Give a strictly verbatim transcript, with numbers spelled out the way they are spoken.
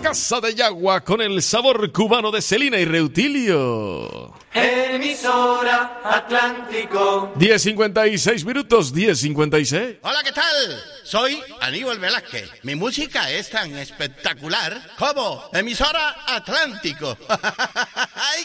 Casa de Yagua con el sabor cubano de Celina y Reutilio. Emisora Atlántico. diez cincuenta y seis minutos, diez cincuenta y seis. Hola, ¿qué tal? Soy Aníbal Velázquez. Mi música es tan espectacular como Emisora Atlántico. ¡Ay,